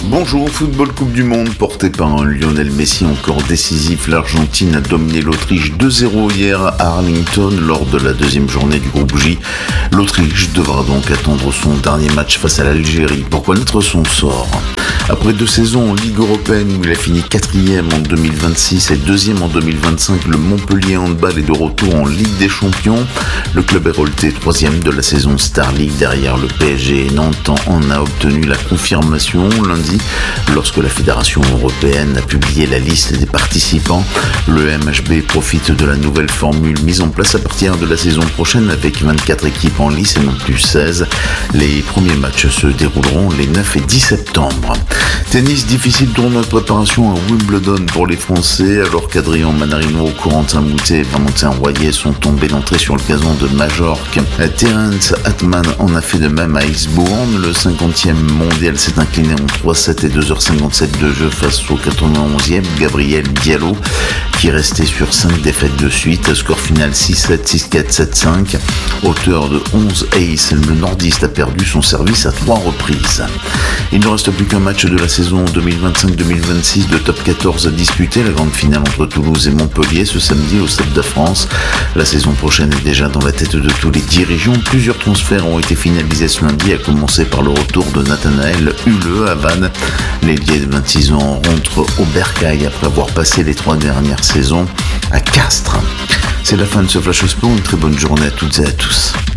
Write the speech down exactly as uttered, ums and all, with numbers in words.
Bonjour, football Coupe du Monde porté par un Lionel Messi encore décisif. L'Argentine a dominé l'Autriche deux zéro hier à Arlington lors de la deuxième journée du groupe J. L'Autriche devra donc attendre son dernier match face à l'Algérie pour connaître son sort. Après deux saisons en Ligue européenne où il a fini quatrième en deux mille vingt-six et deuxième en deux mille vingt-cinq, le Montpellier Handball est de retour en Ligue des Champions. Le club est relevé troisième de la saison Star League derrière le P S G et Nantes en a obtenu la confirmation lundi lorsque la Fédération européenne a publié la liste des participants. Le M H B profite de la nouvelle formule mise en place à partir de la saison prochaine avec vingt-quatre équipes en lice et non plus seize. Les premiers matchs se dérouleront les neuf et dix septembre. Tennis, difficile tournoi de préparation à Wimbledon pour les Français, alors qu'Adrien Manarino, Corentin Moutet et Valentin Royer sont tombés d'entrée sur le gazon de Majorque. Terence Atman en a fait de même à Eastbourne. Le cinquantième mondial s'est incliné en trois sept et deux heures cinquante-sept de jeu face au quatre-vingt-onzième Gabriel Diallo, qui restait sur cinq défaites de suite. Score final six sept, six quatre, sept cinq. Auteur de onze aces, le nordiste a perdu son service à trois reprises. Il ne reste plus qu'un match de la saison deux mille vingt-cinq deux mille vingt-six de top quatorze à disputer, la grande finale entre Toulouse et Montpellier ce samedi au Stade de France. La saison prochaine est déjà dans la tête de tous les dirigeants. Plusieurs transferts ont été finalisés ce lundi, à commencer par le retour de Nathanaël Hule à Vannes. L'ailier de vingt-six ans rentre au Bercail après avoir passé les trois dernières saisons à Castres. C'est la fin de ce Flash Sport, une très bonne journée à toutes et à tous.